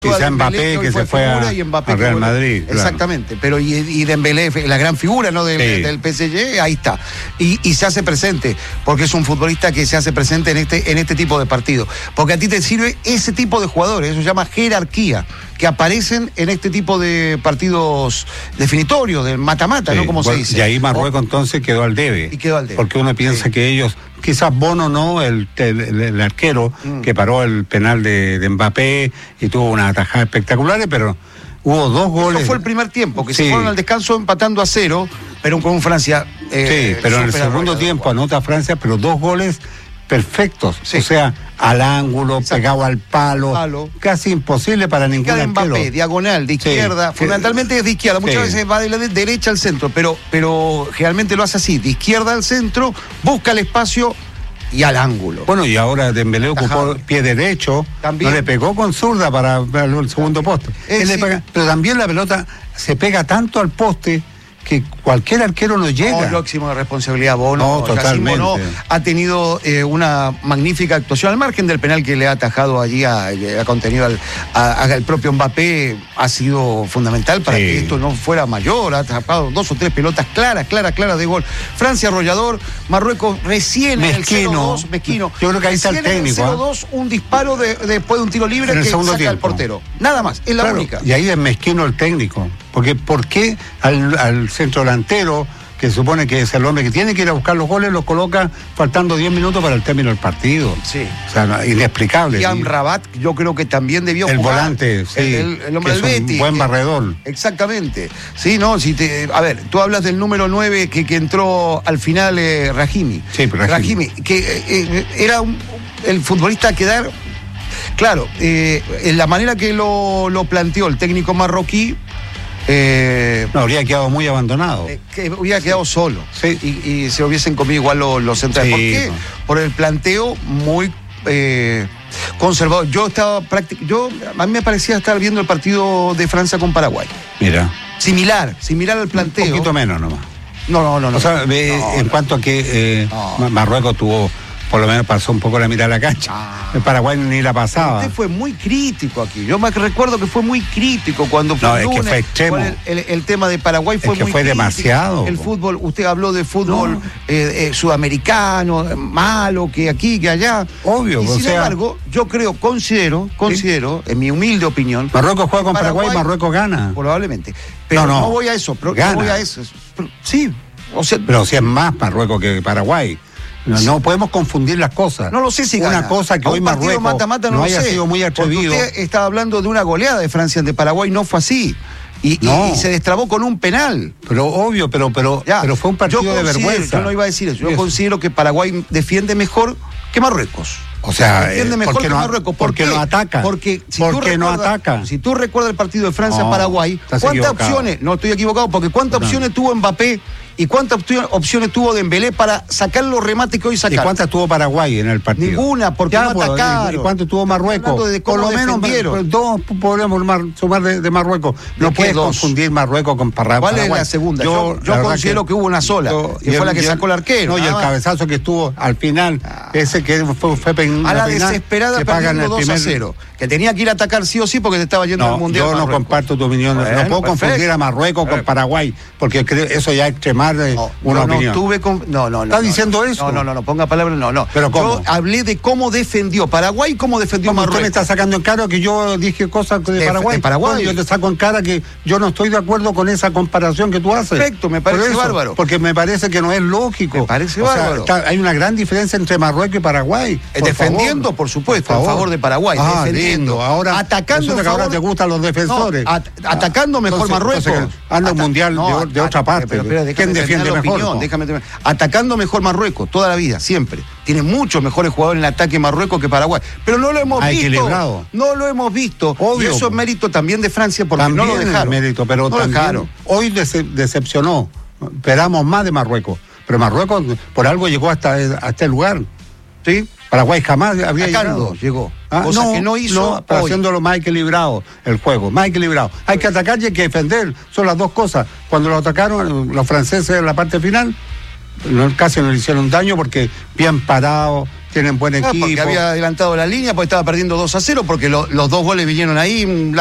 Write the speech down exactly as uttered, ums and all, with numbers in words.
Quizá Mbappé, que se fue a, Mbappé, a Real Madrid. Exactamente, claro. Pero y, y Dembélé, la gran figura, ¿no? del, sí. del P S G, ahí está. Y, y se hace presente, porque es un futbolista que se hace presente en este, en este tipo de partido. Porque a ti te sirve ese tipo de jugadores, eso se llama jerarquía, que aparecen en este tipo de partidos definitorios, del mata-mata, sí. ¿no? Como bueno, se dice. Y ahí Marruecos o, entonces quedó al debe. Y quedó al debe. Porque uno piensa sí. que ellos... Quizás Bono no, el, el, el arquero mm. que paró el penal de, de Mbappé y tuvo una atajada espectacular, pero hubo dos goles. Eso fue el primer tiempo, que sí. se fueron al descanso empatando a cero, pero con Francia. Eh, sí, pero en el segundo tiempo anota Francia, pero dos goles perfectos. Sí. O sea, al ángulo, exacto. pegado al palo, palo, casi imposible para ningún arquero. Mbappé, diagonal, de izquierda, sí. fundamentalmente es de izquierda, muchas sí. veces va de la de derecha al centro, pero, pero generalmente lo hace así, de izquierda al centro, busca el espacio y al ángulo. Bueno, y ahora Dembélé ocupó pie derecho, también. No le pegó con zurda para, para el segundo poste. Él sí. le pega, pero también la pelota se pega tanto al poste que cualquier arquero no llega. No, máximo de responsabilidad, Bono. No, totalmente. Bono ha tenido eh, una magnífica actuación al margen del penal que le ha atajado allí, a, ha contenido al, a, al propio Mbappé, ha sido fundamental para sí. que esto no fuera mayor, ha atrapado dos o tres pelotas claras, claras, claras de gol. Francia arrollador, Marruecos recién mezquino. en el cero dos, mezquino. Yo creo que ahí está el técnico. En el cero dos, ¿eh? Un disparo de, de, después de un tiro libre que saca tiempo. Al portero. Nada más, es la claro, única. Y ahí es mezquino el técnico. Porque ¿por qué al, al centro delantero, que se supone que es el hombre que tiene que ir a buscar los goles, los coloca faltando diez minutos para el término del partido? Sí. O sea, no, inexplicable. Y Amrabat, yo creo que también debió el jugar. El volante, sí. El, el, el hombre del Betis. Un buen barredor. Exactamente. Sí, no, si te, a ver, tú hablas del número nueve que, que entró al final, eh, Rahimi. Sí, pero Rahimi. Rahimi, que eh, era un, el futbolista a quedar. Claro, eh, en la manera que lo, lo planteó el técnico marroquí. Eh, no, habría quedado muy abandonado. Eh, que hubiera quedado solo. Sí. Y, y se hubiesen comido igual los, los centrales. Sí, ¿por qué? No. Por el planteo muy eh, conservador. Yo estaba prácticamente. Yo, a mí me parecía estar viendo el partido de Francia con Paraguay. Mira. Similar, similar al planteo. Un poquito menos nomás. No, no, no. no o sea, no, en no, cuanto a que eh, no. Marruecos tuvo. Por lo menos pasó un poco la mitad de la cancha. Ah. El Paraguay ni la pasaba. Usted fue muy crítico aquí. Yo me recuerdo que fue muy crítico cuando fue no, el lunes. Es que fue extremo. El, el, el tema de Paraguay fue es que muy fue crítico. demasiado. El fútbol, usted habló de fútbol no. eh, eh, sudamericano, malo, que aquí, que allá. Obvio. Y o sin sea, embargo, yo creo, considero, considero, ¿sí? En mi humilde opinión. Marruecos juega con Paraguay, Paraguay Marruecos gana. Probablemente. Pero no, no. no voy a eso. Pero gana. No voy a eso. Sí. O sea, pero si es más Marruecos que Paraguay. No, no podemos confundir las cosas. No lo sé si Una gana. cosa que a hoy Marruecos mata, mata, no, no haya sé, sido muy atrevido. Usted estaba hablando de una goleada de Francia ante Paraguay, no fue así. Y, no. y, y se destrabó con un penal. Pero obvio, pero pero, ya, pero fue un partido de vergüenza. Yo no iba a decir eso. Yo eso. considero que Paraguay defiende mejor que Marruecos. O sea, defiende mejor porque que no, Marruecos. ¿Por porque qué? no ataca. Porque si porque tú no recuerdas, ataca. Si tú recuerdas el partido de Francia-Paraguay, no, ¿cuántas opciones? No estoy equivocado, porque ¿cuántas no. opciones tuvo Mbappé? ¿Y cuántas opciones tuvo Dembélé para sacar los remates que hoy sacaron? ¿Y cuántas tuvo Paraguay en el partido? Ninguna, porque ya, no pues, atacaron. ¿Y cuánto tuvo Marruecos? De Por lo menos pues, dos podemos sumar de, de Marruecos. ¿De no puedes dos? confundir Marruecos con Paraguay. ¿Cuál es la segunda? Yo, yo, yo considero que, que hubo una sola, yo, y, y fue el, la que sacó el arquero. No, y el más. cabezazo que estuvo al final, ah. ese que fue, fue pen, a la penal, desesperada perdiendo dos a cero. Que tenía que ir a atacar sí o sí porque te estaba yendo no, al Mundial. Yo no Marruecos. comparto tu opinión. Bueno, no puedo perfecto. confundir a Marruecos con Paraguay, porque creo, eso ya es extremar de no, una no, opinión. No, tuve con, no, no, no. ¿Estás no, diciendo no, eso? No, no, no, no, ponga palabras, no, no. ¿Pero cómo? Yo hablé de cómo defendió Paraguay y cómo defendió ¿Cómo Marruecos. Usted me está sacando en cara que yo dije cosas de, de Paraguay. De Paraguay. No, yo te saco en cara que yo no estoy de acuerdo con esa comparación que tú haces. Perfecto, me parece eso, bárbaro. Porque me parece que no es lógico. Me parece o bárbaro. Sea, está, hay una gran diferencia entre Marruecos y Paraguay. Por defendiendo, favor. por supuesto, por favor. a favor de Paraguay. Ah, defendiendo. Lindo. Ahora, atacando. Que ahora te gustan los defensores. No, at atacando ah, mejor entonces, Marruecos. Entonces, anda un mundial no, de, de otra parte. Pero, pero, pero, ¿Quién defiende mejor? Opinión, déjame terminar. Atacando mejor Marruecos, toda la vida, siempre. Tiene muchos mejores jugadores en el ataque Marruecos que Paraguay. Pero no lo hemos ha visto. Equilibrado. No lo hemos visto. Obvio. Y eso es mérito también de Francia porque también no lo dejaron. Es mérito, pero no también dejaron. Hoy dece decepcionó. Esperamos más de Marruecos. Pero Marruecos por algo llegó hasta, hasta este lugar. ¿Sí? Paraguay jamás habría llegado. llegó. ¿Ah? Cosa no, que no hizo no, pero haciéndolo más equilibrado el juego, más equilibrado. Hay que atacar y hay que defender. Son las dos cosas. Cuando lo atacaron los franceses en la parte final, no, casi no le hicieron daño porque bien parado, Tienen buen equipo. Ah, porque había adelantado la línea, porque estaba perdiendo dos a cero, porque lo, los dos goles vinieron ahí.